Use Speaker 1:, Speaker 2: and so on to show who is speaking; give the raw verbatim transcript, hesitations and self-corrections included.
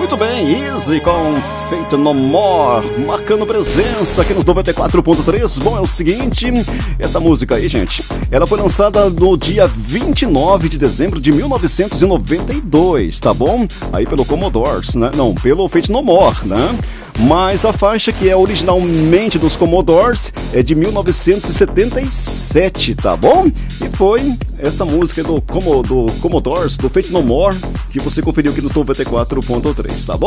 Speaker 1: Muito bem, Easy com Fate No More, marcando presença aqui nos noventa e quatro ponto três. Bom, é o seguinte, essa música aí, gente, ela foi lançada no dia vinte e nove de dezembro de mil novecentos e noventa e dois, tá bom? Aí pelo Commodores, né? Não, pelo Fate No More, né? Mas a faixa que é originalmente dos Commodores é de mil novecentos e setenta e sete, tá bom? E foi essa música do, Como, do Commodores, do Fate No More, que você conferiu aqui nos noventa e quatro ponto três, tá bom?